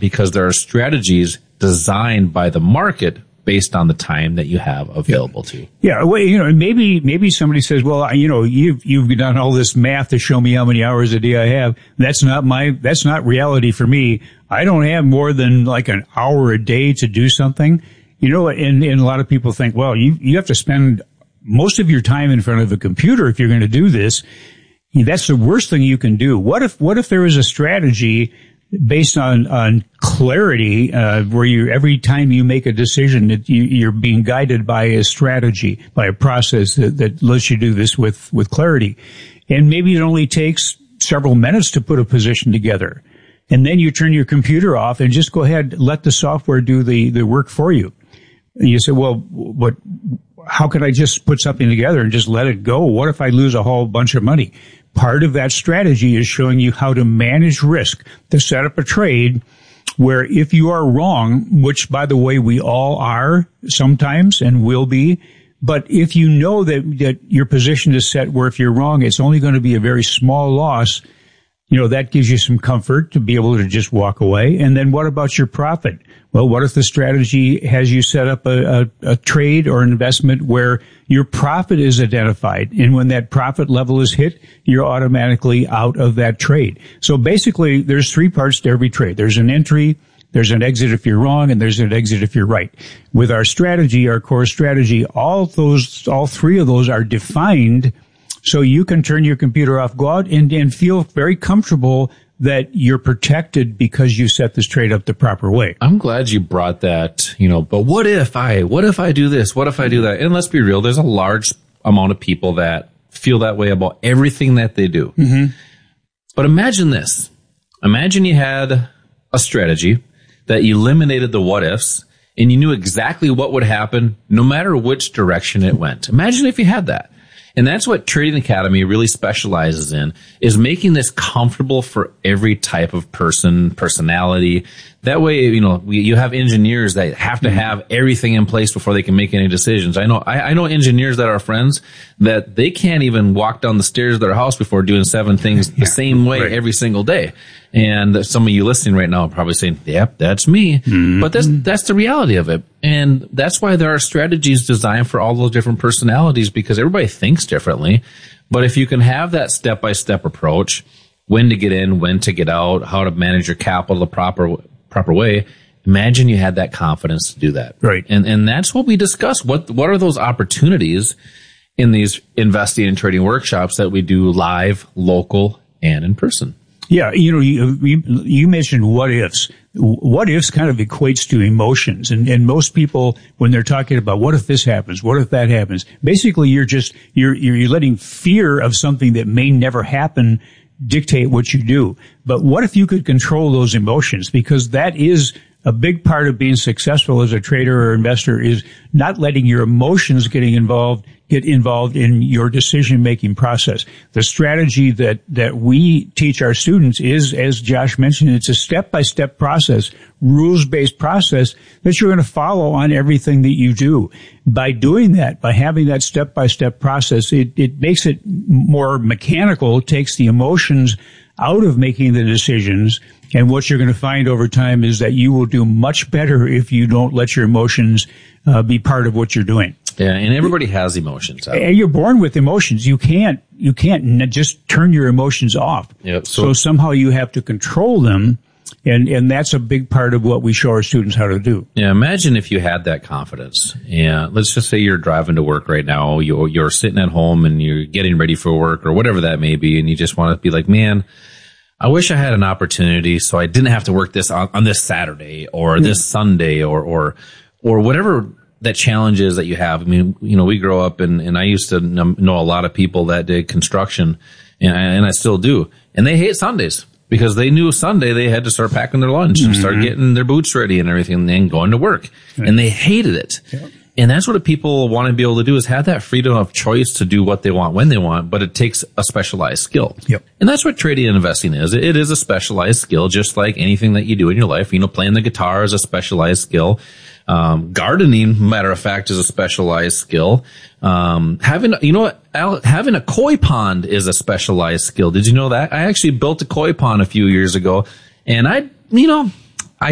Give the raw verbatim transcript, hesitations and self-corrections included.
because there are strategies designed by the market based on the time that you have available to you. Yeah, well, you know, maybe maybe somebody says, "Well, you know, you've you've done all this math to show me how many hours a day I have." That's not my that's not reality for me. I don't have more than like an hour a day to do something. You know, and, and a lot of people think, well, you you have to spend most of your time in front of a computer if you're going to do this. That's the worst thing you can do. What if what if there is a strategy based on, on clarity, uh, where you, every time you make a decision, that you, you're being guided by a strategy, by a process that, that lets you do this with, with clarity. And maybe it only takes several minutes to put a position together. And then you turn your computer off and just go ahead, let the software do the, the work for you. And you say, well, what, how could I just put something together and just let it go? What if I lose a whole bunch of money? Part of that strategy is showing you how to manage risk, to set up a trade where if you are wrong, which by the way we all are sometimes and will be, but if you know that, that your position is set where if you're wrong, it's only going to be a very small loss, you know, that gives you some comfort to be able to just walk away. And then what about your profit? Well, what if the strategy has you set up a, a, a trade or an investment where your profit is identified, and when that profit level is hit, you're automatically out of that trade. So basically, there's three parts to every trade. There's an entry, there's an exit if you're wrong, and there's an exit if you're right. With our strategy, our core strategy, all those, all three of those are defined so you can turn your computer off, go out and, and feel very comfortable that you're protected because you set this trade up the proper way. I'm glad you brought that, you know, but what if I, what if I do this? What if I do that? And let's be real, there's a large amount of people that feel that way about everything that they do. Mm-hmm. But imagine this. Imagine you had a strategy that eliminated the what ifs and you knew exactly what would happen no matter which direction it went. Imagine if you had that. And that's what Trading Academy really specializes in, is making this comfortable for every type of person, personality. That way, you know, we, you have engineers that have to have everything in place before they can make any decisions. I know, I, I know engineers that are friends that they can't even walk down the stairs of their house before doing seven things the yeah, same way right. every single day. And some of you listening right now are probably saying, yep, that's me. Mm-hmm. But that's, that's the reality of it. And that's why there are strategies designed for all those different personalities, because everybody thinks differently. But if you can have that step-by-step approach, when to get in, when to get out, how to manage your capital the proper proper way, imagine you had that confidence to do that. Right. And and that's what we discuss. What what are those opportunities in these investing and trading workshops that we do live, local, and in person? Yeah, you know, you, you, you mentioned what ifs. What ifs kind of equates to emotions. And, and most people, when they're talking about what if this happens, what if that happens, basically you're just, you're, you're letting fear of something that may never happen dictate what you do. But what if you could control those emotions? Because that is a big part of being successful as a trader or investor, is not letting your emotions getting involved, get involved in your decision-making process. The strategy that, that we teach our students is, as Josh mentioned, it's a step-by-step process, rules-based process that you're going to follow on everything that you do. By doing that, by having that step-by-step process, it, it makes it more mechanical, it takes the emotions out of making the decisions. And what you're going to find over time is that you will do much better if you don't let your emotions uh, be part of what you're doing. Yeah, and everybody has emotions. And you're born with emotions. You can't you can't just turn your emotions off. Yep. So, so somehow you have to control them, and and that's a big part of what we show our students how to do. Yeah, imagine if you had that confidence. Yeah, let's just say you're driving to work right now. You're you're sitting at home and you're getting ready for work or whatever that may be, and you just want to be like, man, I wish I had an opportunity so I didn't have to work this on, on this Saturday or this yeah. Sunday or, or, or whatever that challenge is that you have. I mean, you know, we grow up and, and I used to know a lot of people that did construction, and I, and I still do. And they hate Sundays because they knew Sunday they had to start packing their lunch mm-hmm. and start getting their boots ready and everything and then going to work. Right. And they hated it. Yeah. And that's what people want to be able to do, is have that freedom of choice to do what they want when they want, but it takes a specialized skill. Yep. And that's what trading and investing is. It is a specialized skill, just like anything that you do in your life. You know, playing the guitar is a specialized skill. Um, gardening, matter of fact, is a specialized skill. Um, having, you know what, Al, having a koi pond is a specialized skill. Did you know that? I actually built a koi pond a few years ago, and I, you know,